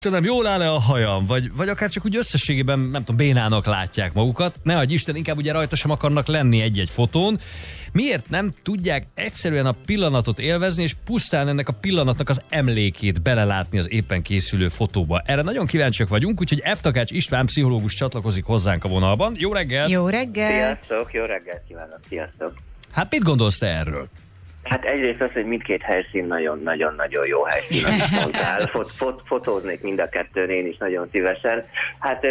Nem jól áll-e a hajam, vagy akár csak úgy összességében, nem tudom, bénának látják magukat. Ne adj Isten, inkább ugye rajta sem akarnak lenni egy-egy fotón. Miért nem tudják egyszerűen a pillanatot élvezni, és pusztán ennek a pillanatnak az emlékét belelátni az éppen készülő fotóba? Erre nagyon kíváncsiak vagyunk, úgyhogy F. Takács István pszichológus csatlakozik hozzánk a vonalban. Jó reggelt! Jó reggelt! Sziasztok, jó reggelt kívánok, sziasztok! Hát mit gondolsz te erről? Hát egyrészt az, hogy mindkét helyszín nagyon-nagyon jó helyszín, amit mondtál. Fotóznék mind a kettőn, én is nagyon szívesen. Hát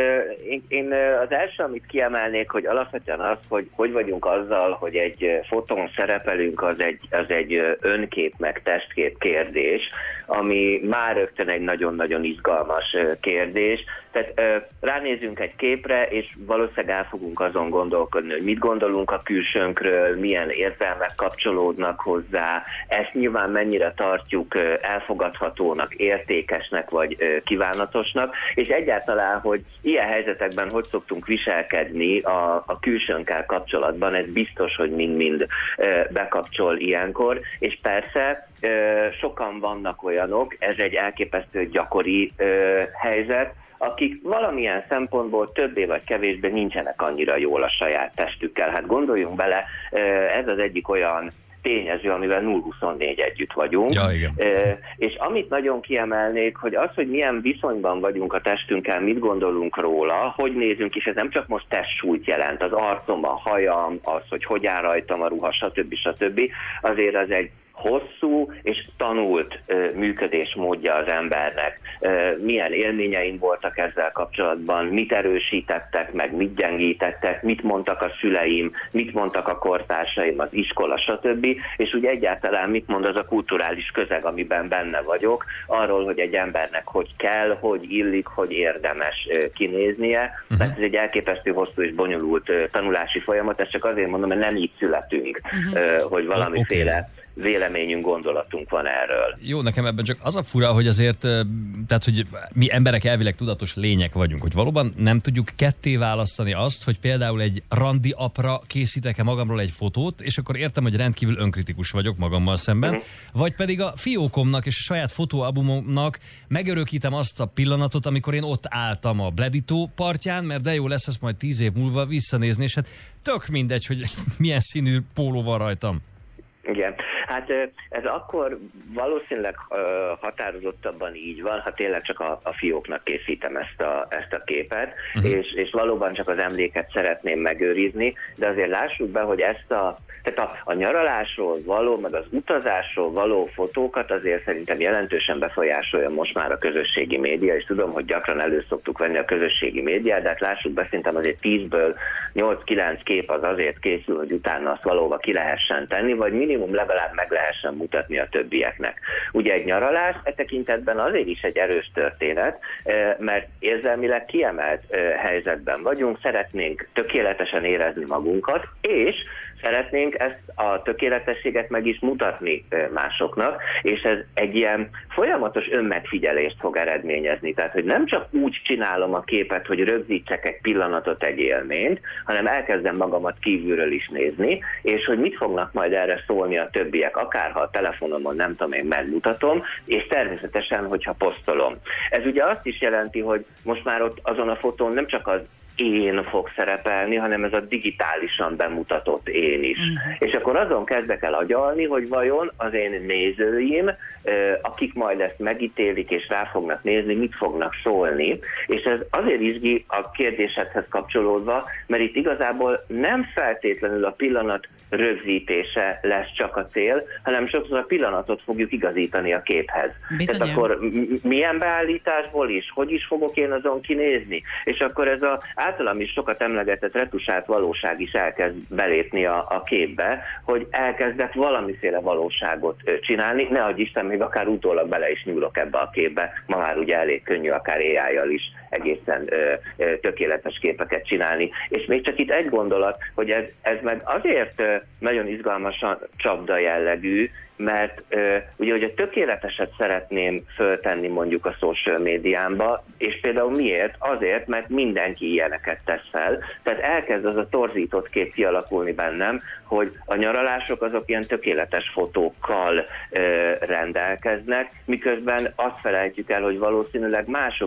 én az első, amit kiemelnék, hogy alapvetően az, hogy vagyunk azzal, hogy egy fotón szerepelünk, az egy önkép meg testkép kérdés, ami már rögtön egy nagyon-nagyon izgalmas kérdés. Tehát ránézünk egy képre, és valószínűleg el fogunk azon gondolkodni, hogy mit gondolunk a külsőnkről, milyen érzelmek kapcsolódnak hozzá, ezt nyilván mennyire tartjuk elfogadhatónak, értékesnek vagy kívánatosnak, és egyáltalán, hogy ilyen helyzetekben hogy szoktunk viselkedni a külsőnkkel kapcsolatban, ez biztos, hogy mind-mind bekapcsol ilyenkor, és persze sokan vannak olyanok, ez egy elképesztő gyakori helyzet, akik valamilyen szempontból többé vagy kevésbé nincsenek annyira jól a saját testükkel. Hát gondoljunk bele, ez az egyik olyan tényező, amivel 0-24 együtt vagyunk. Ja, igen. És amit nagyon kiemelnék, hogy az, hogy milyen viszonyban vagyunk a testünkkel, mit gondolunk róla, hogy nézünk, és ez nem csak most testsúlyt jelent, az arcom, a hajam, az, hogy áll rajtam a ruha, stb. Azért az egy hosszú és tanult működésmódja az embernek. Milyen élményeim voltak ezzel kapcsolatban, mit erősítettek meg, mit gyengítettek, mit mondtak a szüleim, mit mondtak a kortársaim, az iskola, stb. És ugye egyáltalán mit mond az a kulturális közeg, amiben benne vagyok, arról, hogy egy embernek hogy kell, hogy illik, hogy érdemes kinéznie. Tehát ez egy elképesztő hosszú és bonyolult tanulási folyamat, ezt csak azért mondom, mert nem így születünk, hogy valamiféle véleményünk, gondolatunk van erről. Jó, nekem ebben csak az a fura, hogy azért, tehát, hogy mi emberek elvileg tudatos lények vagyunk, hogy valóban nem tudjuk ketté választani azt, hogy például egy randi apra készítek-e magamról egy fotót, és akkor értem, hogy rendkívül önkritikus vagyok magammal szemben, vagy pedig a fiókomnak és a saját fotóalbumomnak megörökítem azt a pillanatot, amikor én ott álltam a Bleditó partján, mert de jó lesz ezt majd 10 év múlva visszanézni, és hát tök mindegy, hogy milyen színű póló van rajtam. Igen, hát ez akkor valószínűleg határozottabban így van, ha tényleg csak a fióknak készítem ezt a képet, és valóban csak az emléket szeretném megőrizni, de azért lássuk be, hogy tehát a nyaralásról való, meg az utazásról való fotókat azért szerintem jelentősen befolyásolja most már a közösségi média, és tudom, hogy gyakran elő szoktuk venni a közösségi médiát, de hát lássuk be, szerintem azért 10-ből 8-9 kép az azért készül, hogy utána azt valóban ki lehessen tenni, vagy minimum legalább meg lehessen mutatni a többieknek. Ugye egy nyaralás e tekintetben azért is egy erős történet, mert érzelmileg kiemelt helyzetben vagyunk, szeretnénk tökéletesen érezni magunkat, és szeretnénk ezt a tökéletességet meg is mutatni másoknak, és ez egy ilyen folyamatos önmegfigyelést fog eredményezni. Tehát, hogy nem csak úgy csinálom a képet, hogy rögzítsek egy pillanatot, egy élményt, hanem elkezdem magamat kívülről is nézni, és hogy mit fognak majd erre szólni a többiek, akárha a telefonomon, nem tudom, én megmutatom, és természetesen, hogyha posztolom. Ez ugye azt is jelenti, hogy most már ott azon a fotón nem csak az én fog szerepelni, hanem ez a digitálisan bemutatott én is. És akkor azon kezdek el agyalni, hogy vajon az én nézőim, akik majd ezt megítélik és rá fognak nézni, mit fognak szólni. És ez azért izgi a kérdésedhez kapcsolódva, mert itt igazából nem feltétlenül a pillanat rögzítése lesz csak a cél, hanem sokszor a pillanatot fogjuk igazítani a képhez. Bizony. Tehát akkor milyen beállításból is, hogy is fogok én azon kinézni? És akkor ez az általam is sokat emlegetett retusált valóság is elkezd belépni a képbe, hogy elkezdett valamiféle valóságot csinálni, ne adj Isten, még akár utólag bele is nyúlok ebbe a képbe, ma már ugye elég könnyű akár AI-jal is egészen tökéletes képeket csinálni. És még csak itt egy gondolat, hogy ez meg azért nagyon izgalmasan csapda jellegű, mert ugye, hogy a tökéleteset szeretném föltenni mondjuk a social médiámba, és például miért? Azért, mert mindenki ilyeneket tesz fel, tehát elkezd az a torzított kép kialakulni bennem, hogy a nyaralások azok ilyen tökéletes fotókkal rendelkeznek, miközben azt felejtjük el, hogy valószínűleg mások